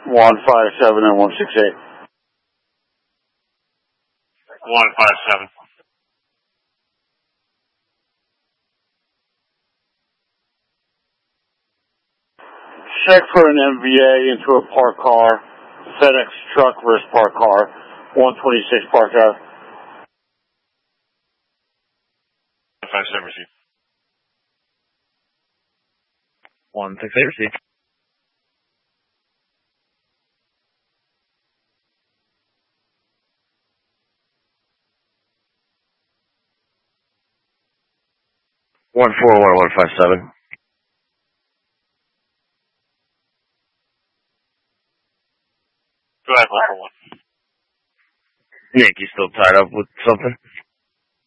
157 and 168. 157. Check for an MVA into a parked car. FedEx truck versus parked car. 126 Park Ave. 157 received. 168 received. One 157. Go ahead, 141. Nick, you still tied up with something?